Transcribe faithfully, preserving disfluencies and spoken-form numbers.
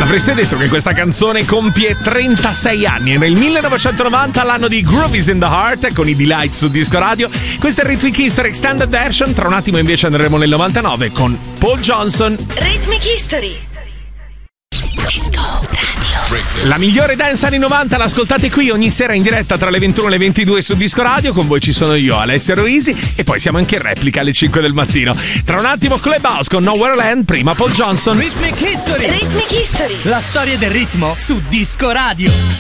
Avreste detto che questa canzone compie trentasei anni e nel millenovecentonovanta, l'anno di Groovies in the Heart con i Delight su Disco Radio. Questa è Rhythmic History Extended Version. Tra un attimo invece andremo nel novantanove con Paul Johnson. Rhythmic History. Disco Radio. La migliore dance anni novanta l'ascoltate qui ogni sera in diretta tra le ventuno e le ventidue su Disco Radio. Con voi ci sono io, Alessia Roisi, e poi siamo anche in replica alle cinque del mattino. Tra un attimo Clubhouse con Nowhere Land, prima Paul Johnson. Rhythmic History. Rhythmic History. La storia del ritmo su Disco Radio.